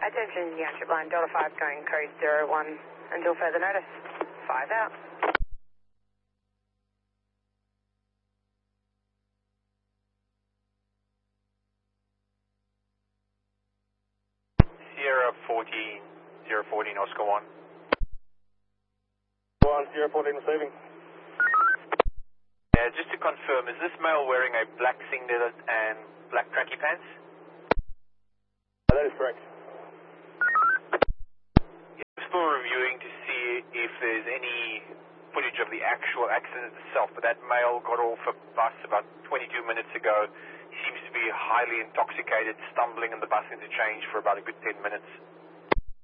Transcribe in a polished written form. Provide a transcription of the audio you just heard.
Attention, Yankee Line, Delta 5 going code 01 until further notice. 5 out. Sierra 14, 014, Oscar 1. 014 receiving. Yeah, just to confirm, is this male wearing a black singlet and black tracky pants? That is correct. Still reviewing to see if there's any footage of the actual accident itself, but that male got off a bus about 22 minutes ago. He seems to be highly intoxicated, stumbling in the bus interchange for about a good 10 minutes.